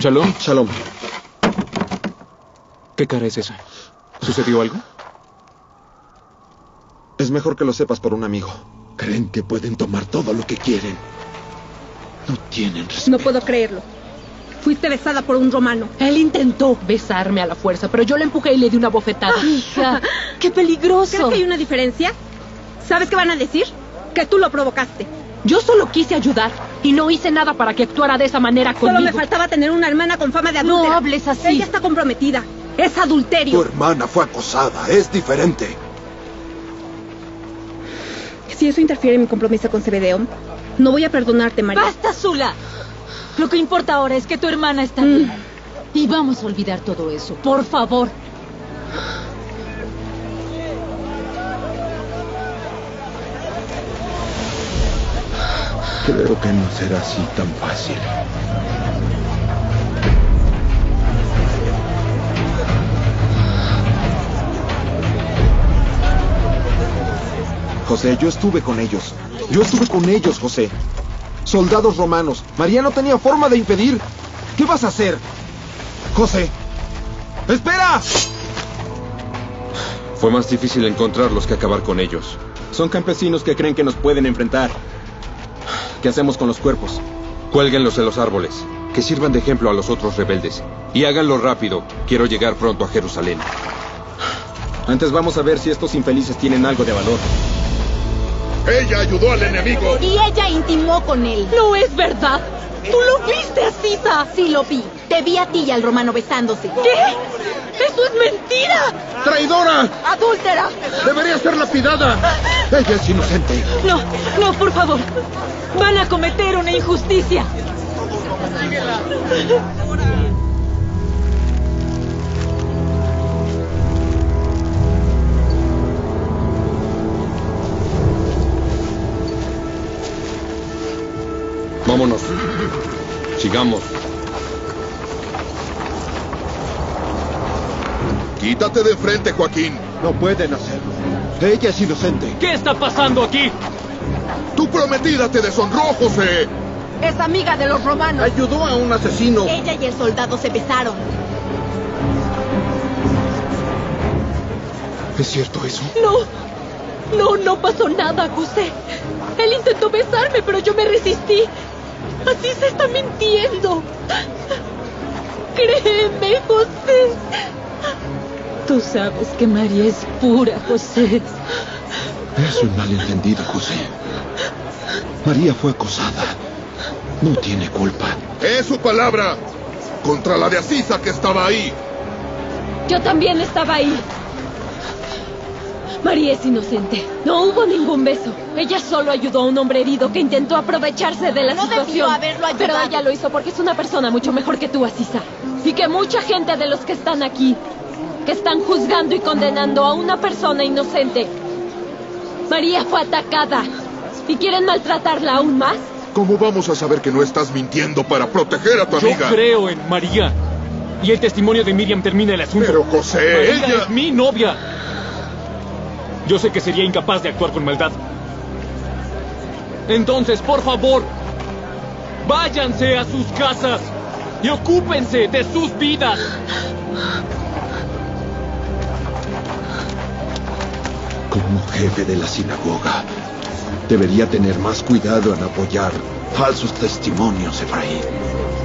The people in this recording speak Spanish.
Shalom. Shalom. ¿Qué cara es esa? ¿Sucedió algo? Es mejor que lo sepas por un amigo. Creen que pueden tomar todo lo que quieren. No tienen respeto. No puedo creerlo. Fuiste besada por un romano. Él intentó besarme a la fuerza, pero yo le empujé y le di una bofetada. ¡Hija! ¡Qué peligroso! ¿Crees que hay una diferencia? ¿Sabes qué van a decir? Que tú lo provocaste. Yo solo quise ayudar y no hice nada para que actuara de esa manera conmigo. Solo me faltaba tener una hermana con fama de adúltera. No hables así. Ella está comprometida. Es adulterio. Tu hermana fue acosada. Es diferente. Si eso interfiere en mi compromiso con Zebedeo, no voy a perdonarte, María. ¡Basta, Zula! Lo que importa ahora es que tu hermana está bien. Y vamos a olvidar todo eso, por favor. Creo que no será así tan fácil. José, yo estuve con ellos. José. Soldados romanos. María no tenía forma de impedir. ¿Qué vas a hacer? José. ¡Espera! Fue más difícil encontrarlos que acabar con ellos. Son campesinos que creen que nos pueden enfrentar. ¿Qué hacemos con los cuerpos? Cuélguenlos en los árboles. Que sirvan de ejemplo a los otros rebeldes. Y háganlo rápido. Quiero llegar pronto a Jerusalén. Antes vamos a ver si estos infelices tienen algo de valor. Ella ayudó al enemigo. Y ella intimó con él. No es verdad. ¿Tú lo viste, Asisa? Sí, lo vi. Te vi a ti y al romano besándose. ¿Qué? ¡Eso es mentira! ¡Traidora! ¡Adúltera! ¡Debería ser lapidada! Ella es inocente. No, no, por favor. Van a cometer una injusticia. Vámonos. Sigamos. Quítate de frente, Joaquín. No pueden hacerlo. Ella es inocente. ¿Qué está pasando aquí? Tu prometida te deshonró, José. Es amiga de los romanos. Ayudó a un asesino. Ella y el soldado se besaron. ¿Es cierto eso? No pasó nada, José. Él intentó besarme, pero yo me resistí. Así se está mintiendo. Créeme, José. Tú sabes que María es pura, José. Es un malentendido, José. María fue acosada. No tiene culpa. Es su palabra. Contra la de Asisa que estaba ahí. Yo también estaba ahí. María es inocente. No hubo ningún beso. Ella solo ayudó a un hombre herido que intentó aprovecharse de la No situación. debió haberlo ayudado. Pero ella lo hizo porque es una persona mucho mejor que tú, Asisa. Y que mucha gente de los que están aquí, que están juzgando y condenando a una persona inocente. María fue atacada. ¿Y quieren maltratarla aún más? ¿Cómo vamos a saber que no estás mintiendo para proteger a tu amiga? Yo creo en María. Y el testimonio de Miriam termina el asunto. Pero, José, María ella... es mi novia. Yo sé que sería incapaz de actuar con maldad. Entonces, por favor, váyanse a sus casas y ocúpense de sus vidas. Como jefe de la sinagoga, debería tener más cuidado en apoyar falsos testimonios, Efraín.